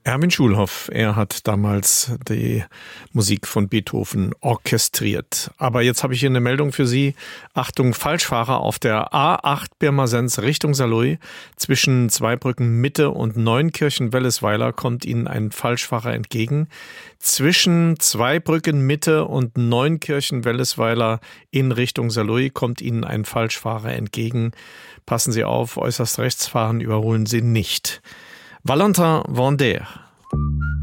Erwin Schulhoff, er hat damals die Musik von Beethoven orchestriert. Aber jetzt habe ich hier eine Meldung für Sie. Achtung, Falschfahrer auf der A8 Pirmasens Richtung Saarlouis. Zwischen Zweibrücken Mitte und Neunkirchen-Wellesweiler kommt Ihnen ein Falschfahrer entgegen. Zwischen Zweibrücken Mitte und Neunkirchen-Wellesweiler in Richtung Saarlouis kommt Ihnen ein Falschfahrer entgegen. Passen Sie auf, äußerst rechts fahren, überholen Sie nicht. Valentin Vander.